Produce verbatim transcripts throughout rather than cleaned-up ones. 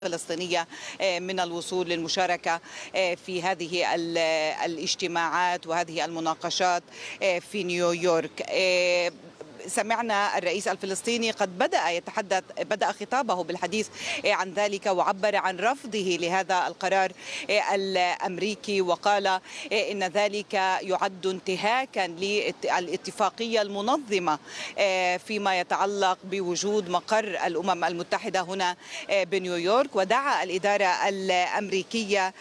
الفلسطينية من الوصول للمشاركة في هذه الاجتماعات وهذه المناقشات في نيويورك. سمعنا الرئيس الفلسطيني قد بدأ يتحدث بدأ خطابه بالحديث عن ذلك، وعبر عن رفضه لهذا القرار الأمريكي، وقال إن ذلك يعد انتهاكا للاتفاقية المنظمة فيما يتعلق بوجود مقر الأمم المتحدة هنا بنيويورك. ودعا الإدارة الأمريكية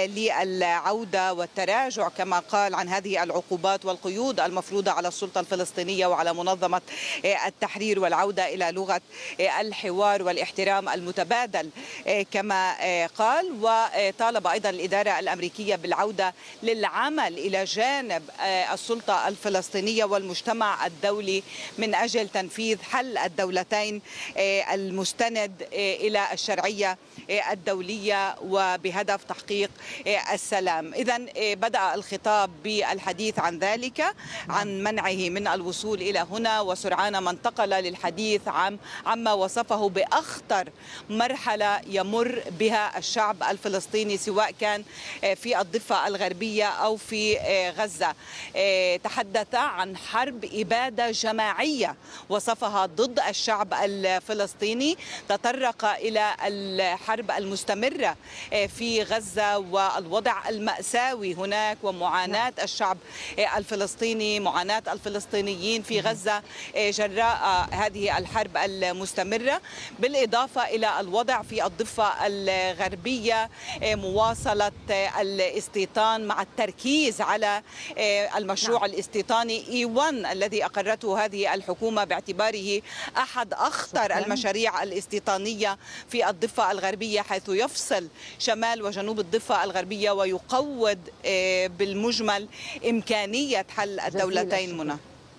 للعودة والتراجع كما قال عن هذه العقوبات والقيود المفروضة على السلطة الفلسطينية وعلى منظمة التحرير، والعودة إلى لغة الحوار والاحترام المتبادل كما قال. وطالب أيضا الإدارة الأمريكية بالعودة للعمل إلى جانب السلطة الفلسطينية والمجتمع الدولي من أجل تنفيذ حل الدولتين المستند إلى الشرعية الدولية وبهدف تحقيق السلام. إذن بدأ الخطاب بالحديث عن ذلك، عن منعه من الوصول إلى هنا، وسرعان ما انتقل للحديث عن عما وصفه بأخطر مرحلة يمر بها الشعب الفلسطيني سواء كان في الضفة الغربية أو في غزة. تحدث عن حرب إبادة جماعية وصفها ضد الشعب الفلسطيني، تطرق إلى الحرب المستمرة في غزة والوضع المأساوي هناك ومعاناة الشعب الفلسطيني، معاناة الفلسطينيين في غزة جراء هذه الحرب المستمرة، بالإضافة إلى الوضع في الضفة الغربية، مواصلة الاستيطان مع التركيز على المشروع الاستيطاني إي واحد الذي أقرته هذه الحكومة باعتباره أحد أخطر المشاريع الاستيطانية في الضفة الغربية، حيث يفصل شمال وجنوب الضفة الغربية ويقوض بالمجمل إمكانية حل الدولتين. منى،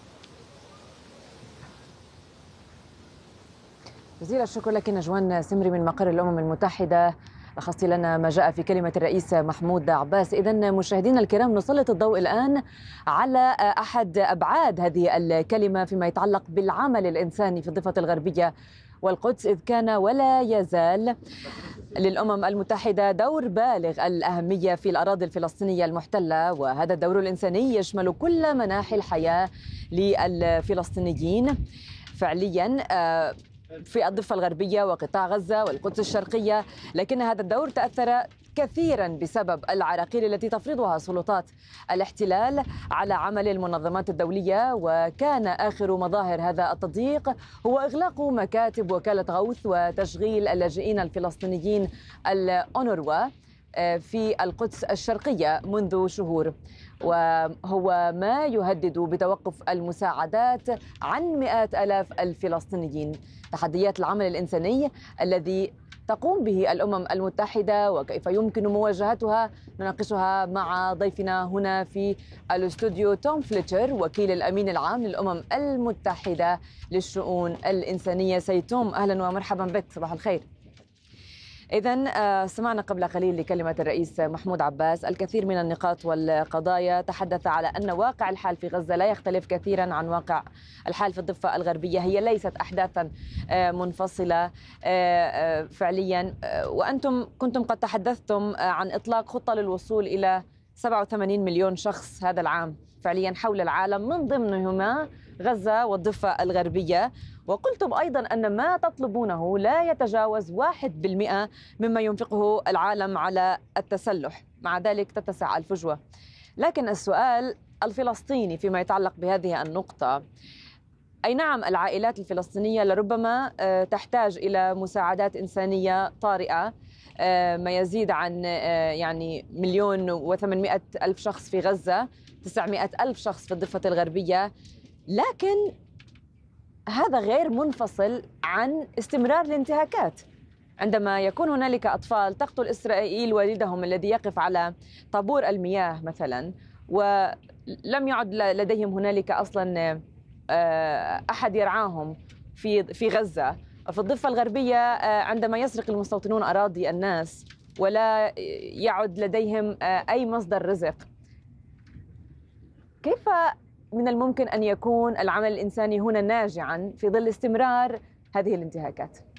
جزيل الشكر لك نجوان سمري من مقر الأمم المتحدة، لخصتي لنا ما جاء في كلمة الرئيس محمود عباس. إذن مشاهدينا الكرام، نسلط الضوء الآن على أحد أبعاد هذه الكلمة فيما يتعلق بالعمل الإنساني في الضفة الغربية والقدس، إذ كان ولا يزال للأمم المتحدة دور بالغ الأهمية في الأراضي الفلسطينية المحتلة، وهذا الدور الإنساني يشمل كل مناحي الحياة للفلسطينيين فعليا في الضفة الغربية وقطاع غزة والقدس الشرقية. لكن هذا الدور تأثر كثيرا بسبب العراقيل التي تفرضها سلطات الاحتلال على عمل المنظمات الدولية، وكان آخر مظاهر هذا التضييق هو إغلاق مكاتب وكالة غوث وتشغيل اللاجئين الفلسطينيين الأونروا في القدس الشرقية منذ شهور، وهو ما يهدد بتوقف المساعدات عن مئات آلاف الفلسطينيين. تحديات العمل الإنساني الذي تقوم به الأمم المتحدة وكيف يمكن مواجهتها نناقشها مع ضيفنا هنا في الاستوديو توم فليتشر، وكيل الأمين العام للأمم المتحدة للشؤون الإنسانية. سيد توم، أهلا ومرحبا بك، صباح الخير. إذن سمعنا قبل قليل لكلمة الرئيس محمود عباس الكثير من النقاط والقضايا، تحدث على أن واقع الحال في غزة لا يختلف كثيرا عن واقع الحال في الضفة الغربية، هي ليست أحداثا منفصلة فعليا، وأنتم كنتم قد تحدثتم عن إطلاق خطة للوصول إلى سبعة وثمانين مليون شخص هذا العام فعليا حول العالم، من ضمنهما غزة والضفة الغربية، وقلتم أيضا أن ما تطلبونه لا يتجاوز واحد بالمئة مما ينفقه العالم على التسلح، مع ذلك تتسع الفجوة. لكن السؤال الفلسطيني فيما يتعلق بهذه النقطة، أي نعم العائلات الفلسطينية لربما تحتاج إلى مساعدات إنسانية طارئة، ما يزيد عن يعني مليون وثمانمائة ألف شخص في غزة، تسعمائة ألف شخص في الضفة الغربية، لكن هذا غير منفصل عن استمرار الانتهاكات. عندما يكون هنالك أطفال تقتل إسرائيل والدهم الذي يقف على طابور المياه مثلا، ولم يعد لديهم هنالك أصلا أحد يرعاهم في في غزة، في الضفة الغربية عندما يسرق المستوطنون أراضي الناس ولا يعد لديهم أي مصدر رزق، كيف من الممكن أن يكون العمل الإنساني هنا ناجعا في ظل استمرار هذه الانتهاكات؟